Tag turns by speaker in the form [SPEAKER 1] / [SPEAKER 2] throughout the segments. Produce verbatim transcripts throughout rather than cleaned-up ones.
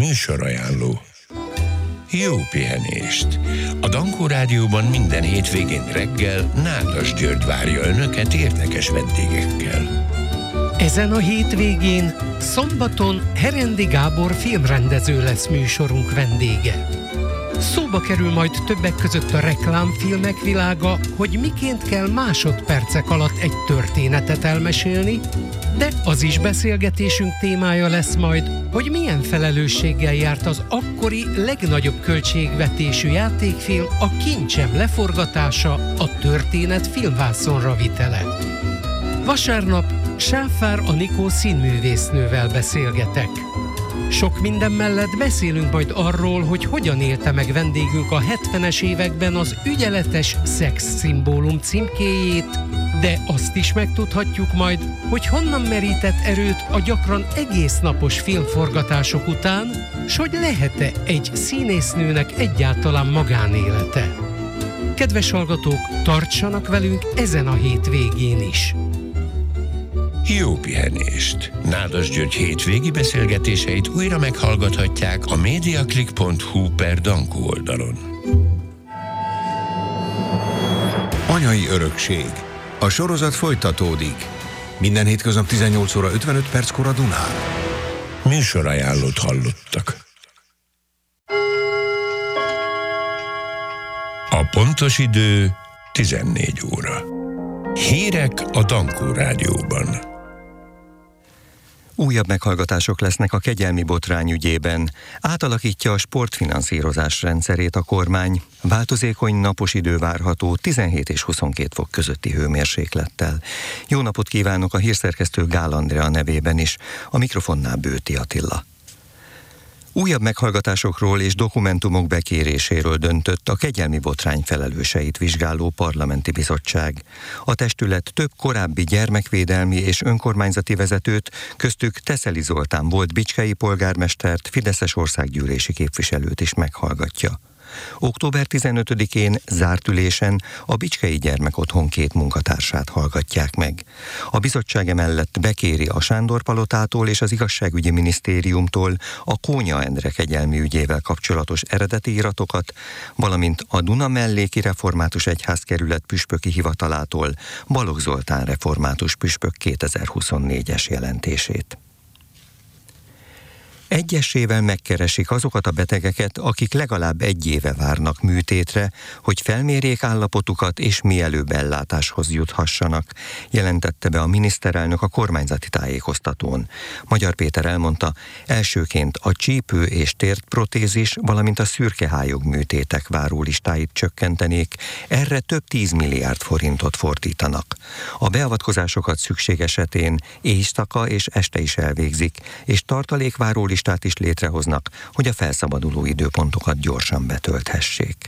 [SPEAKER 1] Műsorajánló. Jó pihenést! A Dankó Rádióban minden hétvégén reggel Nádas György várja önöket érdekes vendégekkel.
[SPEAKER 2] Ezen a hétvégén, szombaton Herendi Gábor filmrendező lesz műsorunk vendége. Szóba kerül majd többek között a reklámfilmek világa, hogy miként kell másodpercek alatt egy történetet elmesélni, de az is beszélgetésünk témája lesz majd, hogy milyen felelősséggel járt az akkori legnagyobb költségvetésű játékfilm, a Kincsem leforgatása, a történet filmvászonra vitele. Vasárnap Sáfár Anikó színművésznővel beszélgetek. Sok minden mellett beszélünk majd arról, hogy hogyan élte meg vendégünk a hetvenes években az ügyeletes szexszimbólum címkéjét, de azt is megtudhatjuk majd, hogy honnan merített erőt a gyakran egész napos filmforgatások után, s hogy lehet-e egy színésznőnek egyáltalán magánélete. Kedves hallgatók, tartsanak velünk ezen a hétvégén is!
[SPEAKER 1] Jó pihenést! Nádas György hétvégi beszélgetéseit újra meghallgathatják a mediaclick pont hu per Dankó oldalon.
[SPEAKER 3] Anyai örökség. A sorozat folytatódik. Minden hétköznap tizennyolc óra ötvenöt perckor a Dunán.
[SPEAKER 1] Műsorajánlót hallottak. A pontos idő tizennégy óra. Hírek a Dankó Rádióban.
[SPEAKER 4] Újabb meghallgatások lesznek a kegyelmi botrány ügyében. Átalakítja a sportfinanszírozás rendszerét a kormány. Változékony napos idő várható tizenhét és huszonkét fok közötti hőmérséklettel. Jó napot kívánok a hírszerkesztő Gál Andrea nevében is, a mikrofonnál Bőti Attila. Újabb meghallgatásokról és dokumentumok bekéréséről döntött a kegyelmi botrány felelőseit vizsgáló parlamenti bizottság. A testület több korábbi gyermekvédelmi és önkormányzati vezetőt, köztük Teszeli Zoltán volt bicskei polgármestert, fideszes országgyűlési képviselőt is meghallgatja. október tizenötödikén zárt ülésen a Bicskei Gyermekotthon két munkatársát hallgatják meg. A bizottság emellett bekéri a Sándor-palotától és az igazságügyi minisztériumtól a Kónya Endre kegyelmi ügyével kapcsolatos eredeti iratokat, valamint a Duna melléki református egyházkerület püspöki hivatalától Balogh Zoltán református püspök kétezer-huszonnégyes jelentését. Egyesével megkeresik azokat a betegeket, akik legalább egy éve várnak műtétre, hogy felmérjék állapotukat és mielőbb ellátáshoz juthassanak, jelentette be a miniszterelnök a kormányzati tájékoztatón. Magyar Péter elmondta, elsőként a csípő és térprotézis, valamint a szürkehályog műtétek várólistáit csökkentenék, erre több tíz milliárd forintot fordítanak. A beavatkozásokat szükség esetén éjszaka és este is elvégzik, és tartalékváró listát is létrehoznak, hogy a felszabaduló időpontokat gyorsan betölthessék.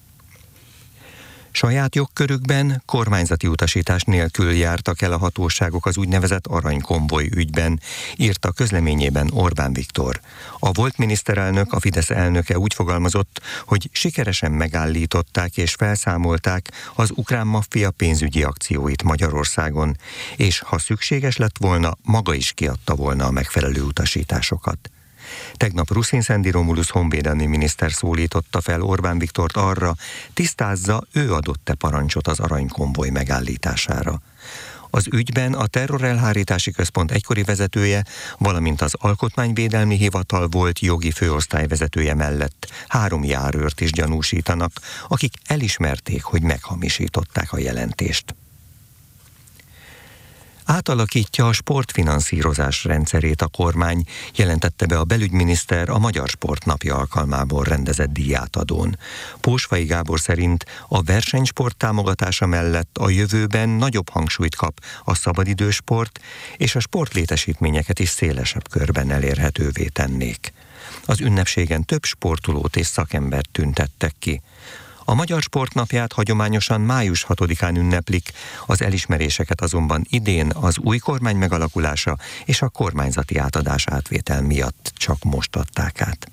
[SPEAKER 4] Saját jogkörükben kormányzati utasítás nélkül jártak el a hatóságok az úgynevezett aranykonvoj ügyben, írta közleményében Orbán Viktor. A volt miniszterelnök, a Fidesz elnöke úgy fogalmazott, hogy sikeresen megállították és felszámolták az ukrán maffia pénzügyi akcióit Magyarországon, és ha szükséges lett volna, maga is kiadta volna a megfelelő utasításokat. Tegnap Ruszin Szendi Romulusz honvédelmi miniszter szólította fel Orbán Viktort arra, tisztázza, ő adott-e parancsot az aranykonvoj megállítására. Az ügyben a Terrorelhárítási Központ egykori vezetője, valamint az Alkotmányvédelmi Hivatal volt jogi főosztályvezetője mellett három járőrt is gyanúsítanak, akik elismerték, hogy meghamisították a jelentést. Átalakítja a sportfinanszírozás rendszerét a kormány, jelentette be a belügyminiszter a Magyar Sport Napja alkalmából rendezett díjátadón. Pósfai Gábor szerint a versenysport támogatása mellett a jövőben nagyobb hangsúlyt kap a szabadidősport, és a sportlétesítményeket is szélesebb körben elérhetővé tennék. Az ünnepségen több sportolót és szakembert tüntettek ki. A Magyar Sport Napját hagyományosan május hatodikán ünneplik, az elismeréseket azonban idén az új kormány megalakulása és a kormányzati átadás átvétel miatt csak most adták át.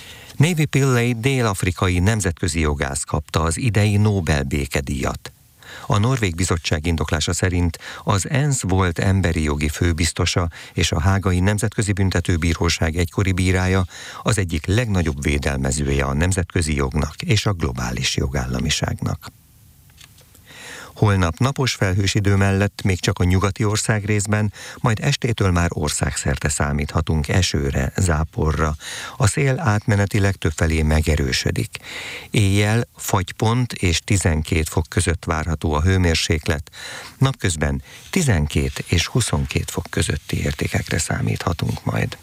[SPEAKER 4] Navy Pillay dél-afrikai nemzetközi jogász kapta az idei Nobel békedíjat. A norvég bizottság indoklása szerint az ENSZ volt emberi jogi főbiztosa és a Hágai Nemzetközi Büntetőbíróság egykori bírája az egyik legnagyobb védelmezője a nemzetközi jognak és a globális jogállamiságnak. Holnap napos felhős idő mellett még csak a nyugati ország részben, majd estétől már országszerte számíthatunk esőre, záporra. A szél átmenetileg többfelé megerősödik. Éjjel fagypont és tizenkét fok között várható a hőmérséklet, napközben tizenkét és huszonkét fok közötti értékekre számíthatunk majd.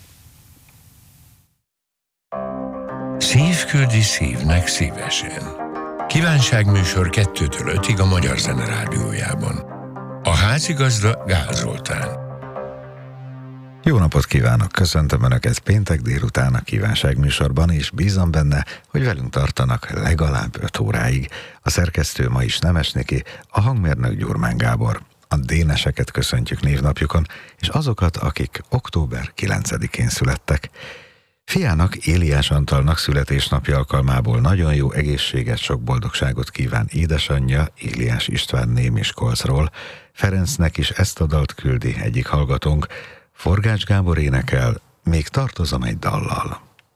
[SPEAKER 1] Szív küldi szívnek szívesen. Kívánságműsor kettőtől ötig a Magyar Zene Rádiójában. A házigazda Gál Zoltán.
[SPEAKER 5] Jó napot kívánok! Köszöntöm Önöket péntek délután a kívánságműsorban, és bízom benne, hogy velünk tartanak legalább öt óráig. A szerkesztő ma is Nemes Niki, a hangmérnök Gyurmán Gábor. A déneseket köszöntjük névnapjukon, és azokat, akik október kilencedikén születtek. Fiának, Éliás Antalnak születésnapja alkalmából nagyon jó egészséget, sok boldogságot kíván édesanyja, Éliás István Némiskolcról. Ferencnek is ezt a dalt küldi egyik hallgatónk. Forgács Gábor énekel, Még tartozom egy dallal.